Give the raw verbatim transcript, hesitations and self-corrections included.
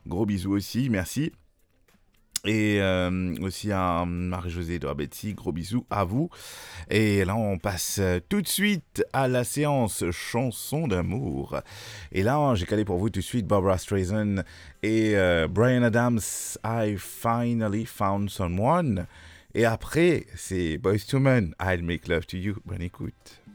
Gros bisous aussi, merci. Et euh, aussi à Marie-Josée de Rabetty, gros bisous à vous. Et là, on passe tout de suite à la séance chanson d'amour. Et là, j'ai calé pour vous tout de suite Barbra Streisand et euh, Bryan Adams, I Finally Found Someone. Et après, c'est Boyz two Men, I'll Make Love to You. Bonne écoute.